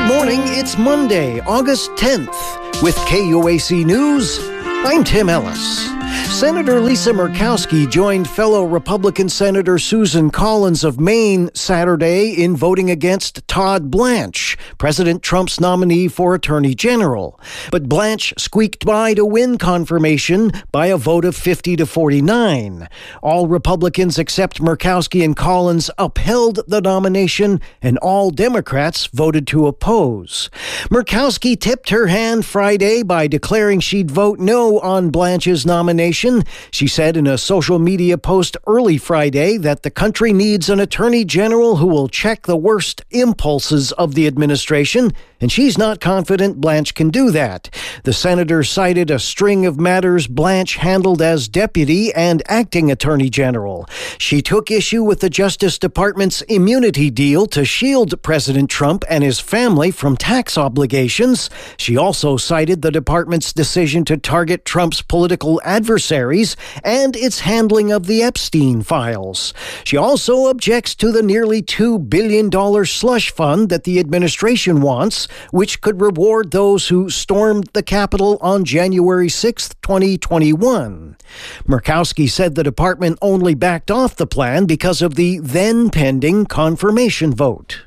morning, it's Monday, August 10th. With KUAC News, I'm Tim Ellis. Senator Lisa Murkowski joined fellow Republican Senator Susan Collins of Maine Saturday in voting against Todd Blanche, President Trump's nominee for Attorney General. But Blanche squeaked by to win confirmation by a vote of 50-49. All Republicans except Murkowski and Collins upheld the nomination, and all Democrats voted to oppose. Murkowski tipped her hand Friday by declaring she'd vote no on Blanche's nomination. She said in a social media post early Friday that the country needs an attorney general who will check the worst impulses of the administration, and she's not confident Blanche can do that. The senator cited a string of matters Blanche handled as deputy and acting attorney general. She took issue with the Justice Department's immunity deal to shield President Trump and his family from tax obligations. She also cited the department's decision to target Trump's political adversaries and its handling of the Epstein files. She also objects to the nearly $2 billion slush fund that the administration wants, which could reward those who stormed the Capitol on January 6, 2021. Murkowski said the department only backed off the plan because of the then pending confirmation vote.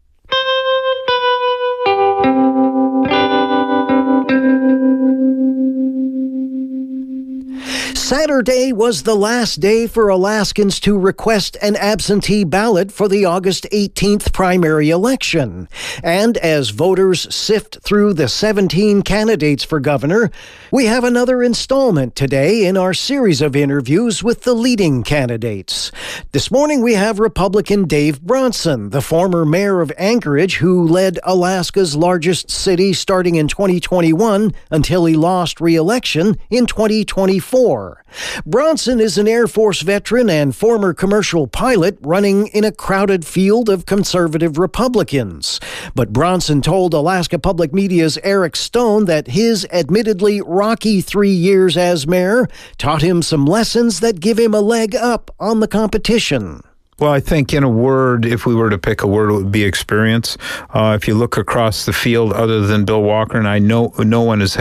Saturday was the last day for Alaskans to request an absentee ballot for the August 18th primary election. And as voters sift through the 17 candidates for governor, we have another installment today in our series of interviews with the leading candidates. This morning we have Republican Dave Bronson, the former mayor of Anchorage who led Alaska's largest city starting in 2021 until he lost re-election in 2024. Bronson is an Air Force veteran and former commercial pilot running in a crowded field of conservative Republicans. But Bronson told Alaska Public Media's Eric Stone that his admittedly rocky 3 years as mayor taught him some lessons that give him a leg up on the competition. Well, I think in a word, if we were to pick a word, it would be experience. If you look across the field, other than Bill Walker, and I know no one has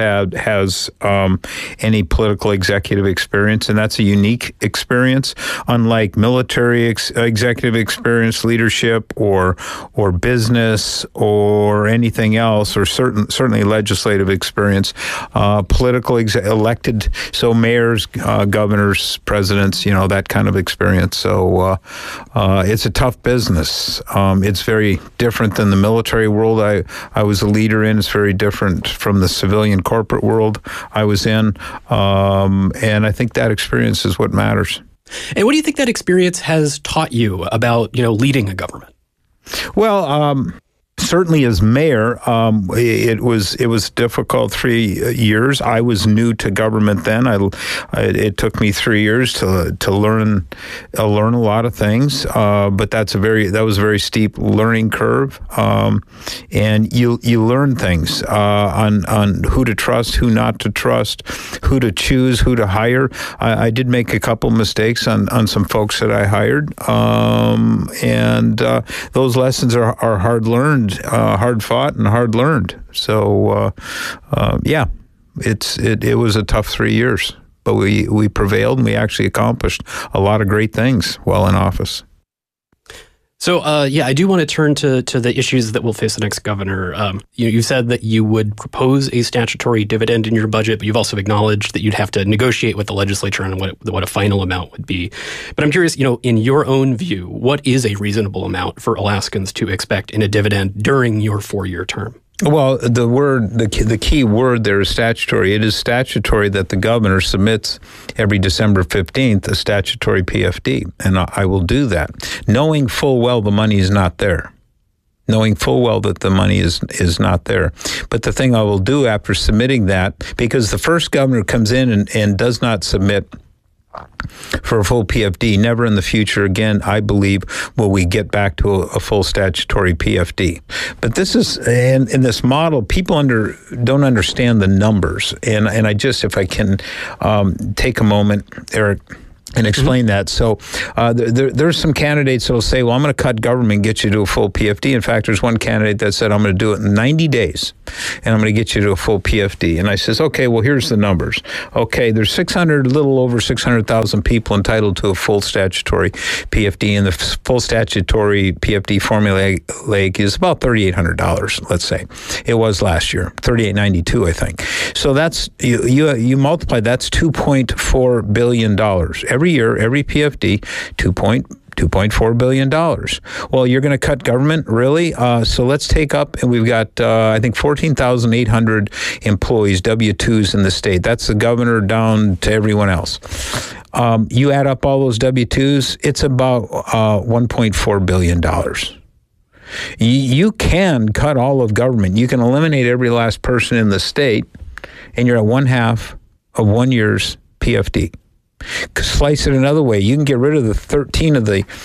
any political executive experience, and that's a unique experience, unlike military executive experience, leadership, or business, or anything else, or certainly legislative experience. Political elected, so mayors, governors, presidents, that kind of experience. So. It's a tough business. It's very different than the military world I was a leader in. It's very different from the civilian corporate world I was in. And I think that experience is what matters. And what do you think that experience has taught you about, leading a government? Well, certainly as mayor, it was difficult 3 years. I was new to government then. It took me 3 years to learn a lot of things. But that was a very steep learning curve. And you learn things on who to trust, who not to trust, who to choose, who to hire. I did make a couple mistakes on some folks that I hired, and those lessons are hard learned. Hard fought and hard learned. So, it was a tough 3 years, but we prevailed and we actually accomplished a lot of great things while in office. So, I do want to turn to the issues that will face the next governor. You said that you would propose a statutory dividend in your budget, but you've also acknowledged that you'd have to negotiate with the legislature on what a final amount would be. But I'm curious, in your own view, what is a reasonable amount for Alaskans to expect in a dividend during your 4-year term? Well, the key word there is statutory. It is statutory that the governor submits every December 15th a statutory PFD, and I will do that, knowing full well the money is not there. Knowing full well that the money is not there. But the thing I will do after submitting that, because the first governor comes in and does not submit for a full PFD, never in the future again, I believe, will we get back to a full statutory PFD. But this is, in this model, people don't understand the numbers. And I just, if I can take a moment, Eric, and explain that. So there's some candidates that will say, well, I'm going to cut government and get you to a full PFD. In fact, there's one candidate that said, I'm going to do it in 90 days, and I'm going to get you to a full PFD. And I says, okay, well, here's the numbers. Okay, there's a little over 600,000 people entitled to a full statutory PFD, and the full statutory PFD formulaic is about $3,800, let's say. It was last year, $3,892, I think. So that's, you multiply, that's $2.4 billion. Every year, every PFD, $2.4 billion. Well, you're going to cut government? Really? So let's take up, and we've got, I think, 14,800 employees, W-2s in the state. That's the governor down to everyone else. You add up all those W-2s, it's about $1.4 billion. You can cut all of government. You can eliminate every last person in the state, and you're at 1/2 of 1 year's PFD. Slice it another way. You can get rid of the 13 of the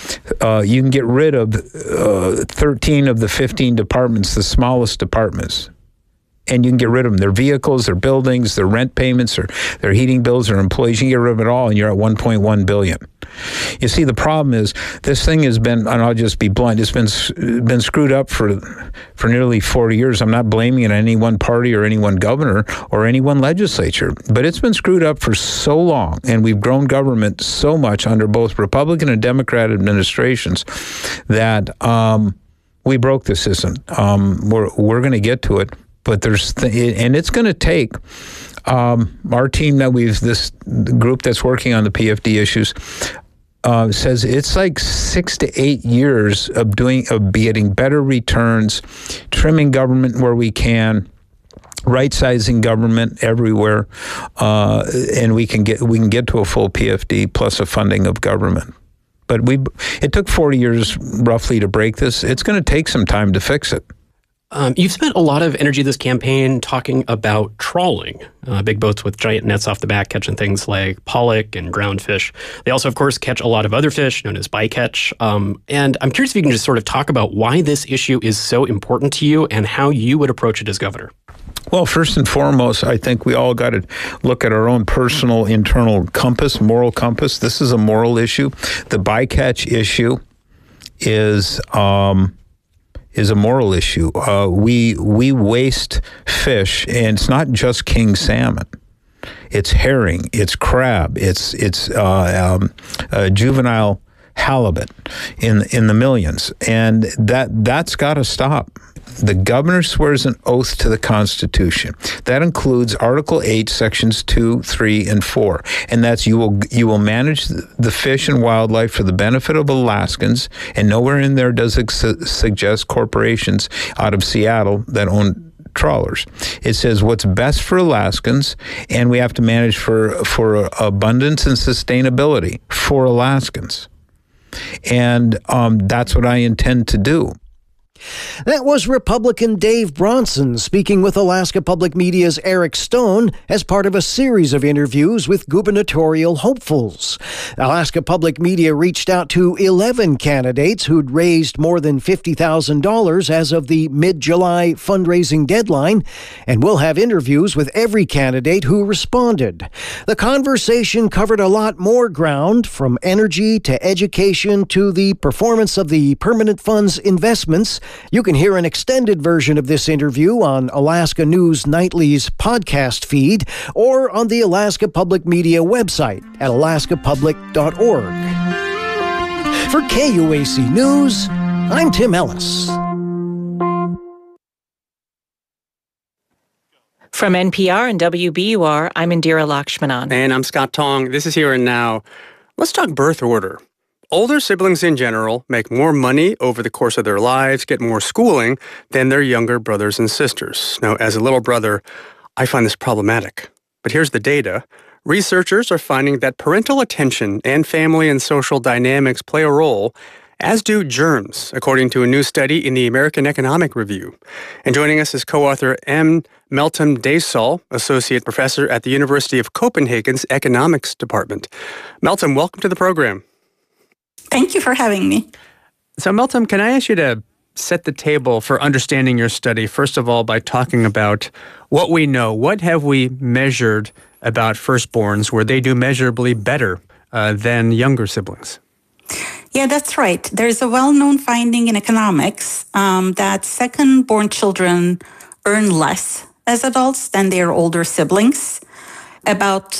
15 departments, the smallest departments. And you can get rid of them. Their vehicles, their buildings, their rent payments, or their heating bills, their employees. You can get rid of it all, and you're at $1.1 billion. You see, the problem is this thing has been, and I'll just be blunt, it's been screwed up for nearly 40 years. I'm not blaming it on any one party or any one governor or any one legislature, but it's been screwed up for so long, and we've grown government so much under both Republican and Democrat administrations that we broke the system. We're going to get to it. But and it's going to take our team this group that's working on the PFD issues says it's like 6 to 8 years of getting better returns, trimming government where we can, right-sizing government everywhere, and we can get to a full PFD plus a funding of government. But it took 40 years roughly to break this. It's going to take some time to fix it. You've spent a lot of energy this campaign talking about trawling, big boats with giant nets off the back catching things like pollock and groundfish. They also, of course, catch a lot of other fish known as bycatch. And I'm curious if you can just sort of talk about why this issue is so important to you and how you would approach it as governor. Well, first and foremost, I think we all got to look at our own personal internal compass, moral compass. This is a moral issue. The bycatch issue is a moral issue. We waste fish, and it's not just king salmon. It's herring, it's crab, it's juvenile halibut in the millions, and that's got to stop. The governor swears an oath to the Constitution. That includes Article 8, Sections 2, 3, and 4. And that's you will manage the fish and wildlife for the benefit of Alaskans, and nowhere in there does it suggest corporations out of Seattle that own trawlers. It says what's best for Alaskans, and we have to manage for abundance and sustainability for Alaskans. And that's what I intend to do. That was Republican Dave Bronson speaking with Alaska Public Media's Eric Stone as part of a series of interviews with gubernatorial hopefuls. Alaska Public Media reached out to 11 candidates who'd raised more than $50,000 as of the mid-July fundraising deadline, and we'll have interviews with every candidate who responded. The conversation covered a lot more ground, from energy to education to the performance of the Permanent Fund's investments. You can hear an extended version of this interview on Alaska News Nightly's podcast feed or on the Alaska Public Media website at alaskapublic.org. For KUAC News, I'm Tim Ellis. From NPR and WBUR, I'm Indira Lakshmanan. And I'm Scott Tong. This is Here and Now. Let's talk birth order. Older siblings in general make more money over the course of their lives, get more schooling than their younger brothers and sisters. Now, as a little brother, I find this problematic. But here's the data. Researchers are finding that parental attention and family and social dynamics play a role, as do germs, according to a new study in the American Economic Review. And joining us is co-author M. Meltem Desaul, associate professor at the University of Copenhagen's Economics Department. Meltem, welcome to the program. Thank you for having me. So, Meltem, can I ask you to set the table for understanding your study, first of all, by talking about what we know. What have we measured about firstborns where they do measurably better than younger siblings. Yeah, that's right. There's a well-known finding in economics that second-born children earn less as adults than their older siblings, about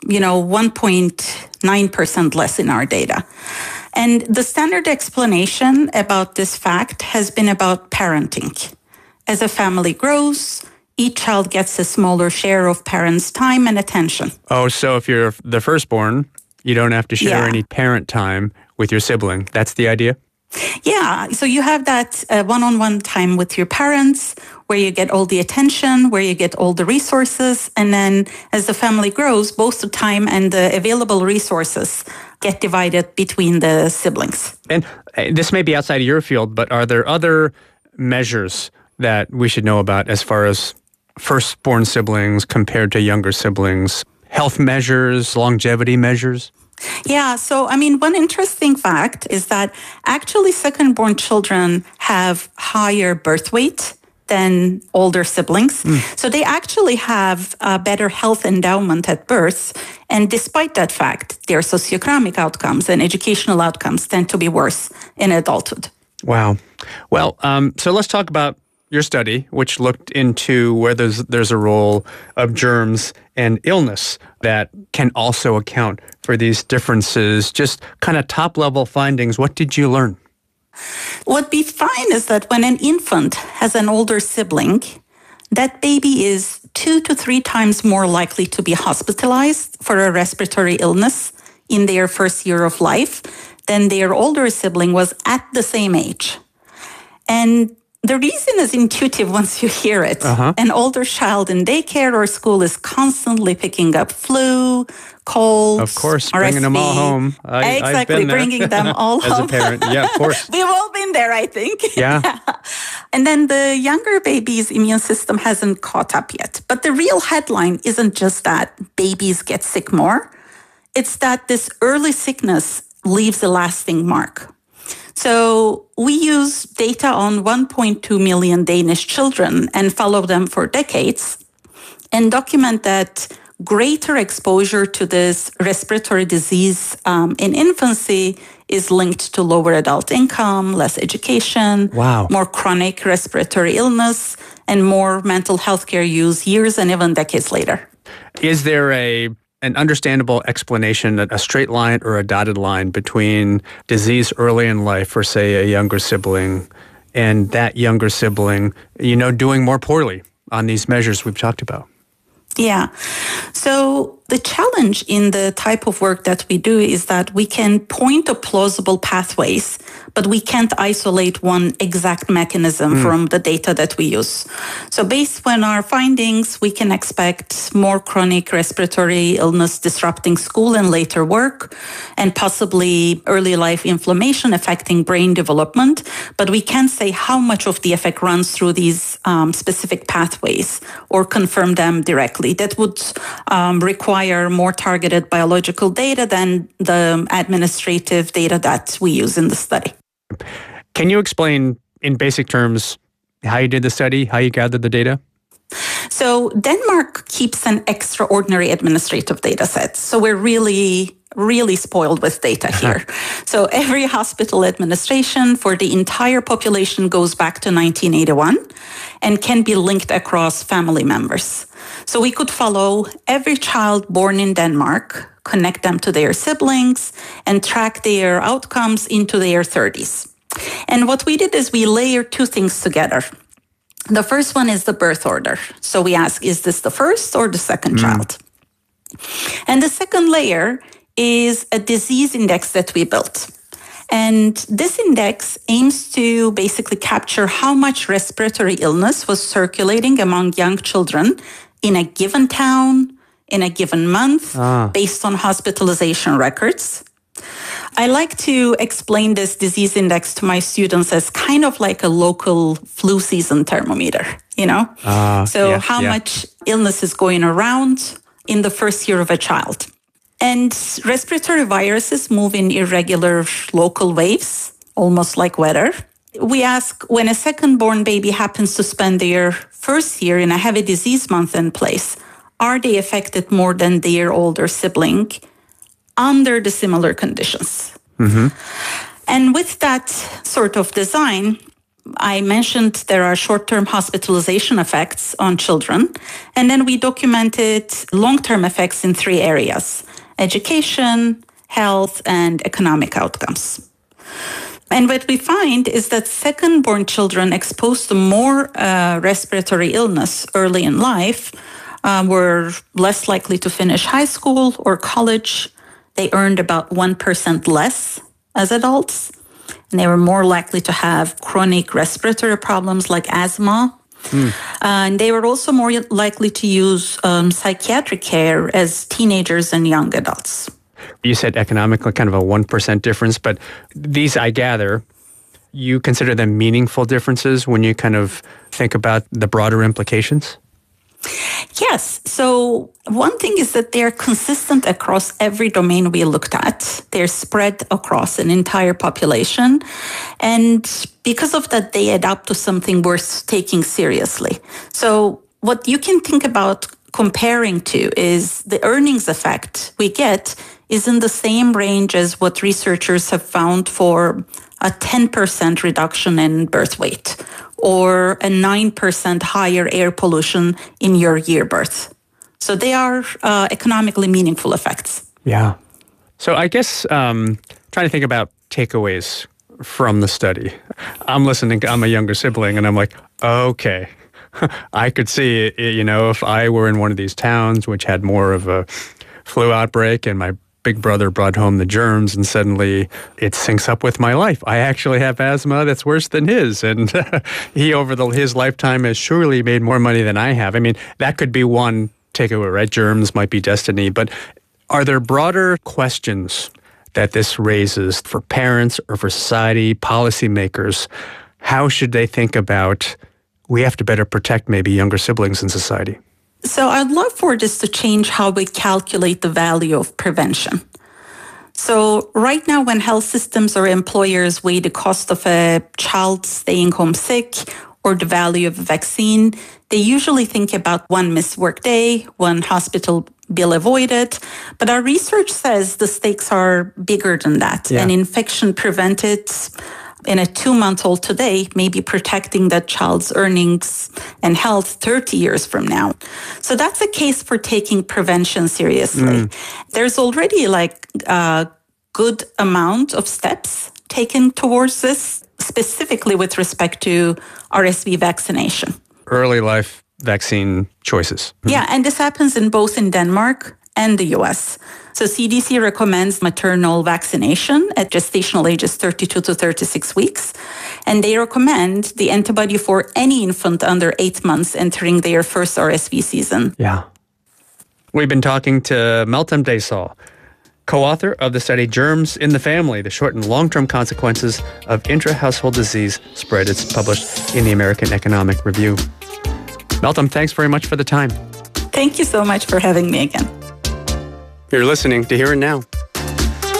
1.9% less in our data. And the standard explanation about this fact has been about parenting. As a family grows, each child gets a smaller share of parents' time and attention. Oh, so if you're the firstborn, you don't have to share any parent time with your sibling. That's the idea? Yeah, so you have that one-on-one time with your parents where you get all the attention, where you get all the resources. And then as the family grows, both the time and the available resources get divided between the siblings. And this may be outside of your field, but are there other measures that we should know about as far as firstborn siblings compared to younger siblings? Health measures, longevity measures? Yeah, so one interesting fact is that actually second-born children have higher birth weight than older siblings. So they actually have a better health endowment at birth. And despite that fact, their socioeconomic outcomes and educational outcomes tend to be worse in adulthood. Wow. Well, so let's talk about your study, which looked into whether there's a role of germs and illness that can also account for these differences. Just kind of top-level findings. What did you learn? What we find is that when an infant has an older sibling, that baby is 2 to 3 times more likely to be hospitalized for a respiratory illness in their first year of life than their older sibling was at the same age. And the reason is intuitive once you hear it. An older child in daycare or school is constantly picking up flu, colds, of course, RSV. bringing them all home. Exactly, I've been there. bringing them all as home. a parent. Yeah, of course. We've all been there, I think. Yeah. And then the younger baby's immune system hasn't caught up yet. But the real headline isn't just that babies get sick more. It's that this early sickness leaves a lasting mark. So we use data on 1.2 million Danish children and follow them for decades and document that greater exposure to this respiratory disease in infancy is linked to lower adult income, less education, more chronic respiratory illness, and more mental health care use years and even decades later. Is there an understandable explanation, a straight line or a dotted line between disease early in life for, say, a younger sibling and that younger sibling, doing more poorly on these measures we've talked about? Yeah. So the challenge in the type of work that we do is that we can point to plausible pathways, but we can't isolate one exact mechanism from the data that we use. So based on our findings, we can expect more chronic respiratory illness disrupting school and later work, and possibly early life inflammation affecting brain development. But we can't say how much of the effect runs through these specific pathways or confirm them directly. That would require more targeted biological data than the administrative data that we use in the study. Can you explain in basic terms how you did the study, how you gathered the data? So Denmark keeps an extraordinary administrative data set. So we're really spoiled with data here. So every hospital administration for the entire population goes back to 1981 and can be linked across family members. So we could follow every child born in Denmark, connect them to their siblings, and track their outcomes into their 30s. And what we did is we layered 2 things together. The first one is the birth order. So we ask, is this the first or the second child? And the second layer is a disease index that we built. And this index aims to basically capture how much respiratory illness was circulating among young children in a given town, in a given month, based on hospitalization records. I like to explain this disease index to my students as kind of like a local flu season thermometer, how much illness is going around in the first year of a child. And respiratory viruses move in irregular local waves, almost like weather. We ask, when a second-born baby happens to spend their first year in a heavy disease month and place, are they affected more than their older sibling under the similar conditions. And with that sort of design, I mentioned there are short-term hospitalization effects on children, and then we documented long-term effects in 3 areas: education, health, and economic outcomes. And what we find is that second-born children exposed to more respiratory illness early in life were less likely to finish high school or college. They earned about 1% less as adults. And they were more likely to have chronic respiratory problems like asthma. And they were also more likely to use psychiatric care as teenagers and young adults. You said economically kind of a 1% difference, but these, I gather, you consider them meaningful differences when you kind of think about the broader implications? Yes. So one thing is that they're consistent across every domain we looked at. They're spread across an entire population. And because of that, they add up to something worth taking seriously. So what you can think about comparing to is the earnings effect we get is in the same range as what researchers have found for a 10% reduction in birth weight or a 9% higher air pollution in your year birth. So they are economically meaningful effects. Yeah. So I guess trying to think about takeaways from the study. I'm listening, I'm a younger sibling, and I'm like, okay, I could see, if I were in one of these towns which had more of a flu outbreak and my big brother brought home the germs and suddenly it syncs up with my life. I actually have asthma that's worse than his. And he, over his lifetime, has surely made more money than I have. I mean, that could be one takeaway, right? Germs might be destiny. But are there broader questions that this raises for parents or for society, policymakers? How should they think about, we have to better protect maybe younger siblings in society? So I'd love for this to change how we calculate the value of prevention. So right now, when health systems or employers weigh the cost of a child staying home sick or the value of a vaccine, they usually think about one missed workday, one hospital bill avoided. But our research says the stakes are bigger than that. Yeah. An infection prevented in a 2-month-old today may be protecting that child's earnings and health 30 years from now. So that's a case for taking prevention seriously. There's already a good amount of steps taken towards this, specifically with respect to RSV vaccination. Early life vaccine choices. Yeah, and this happens in Denmark and the US. So CDC recommends maternal vaccination at gestational ages 32 to 36 weeks. And they recommend the antibody for any infant under 8 months entering their first RSV season. Yeah. We've been talking to Meltem Deysal, co-author of the study Germs in the Family, the short and long-term consequences of intra-household disease spread. It's published in the American Economic Review. Meltem, thanks very much for the time. Thank you so much for having me again. You're listening to Here and Now.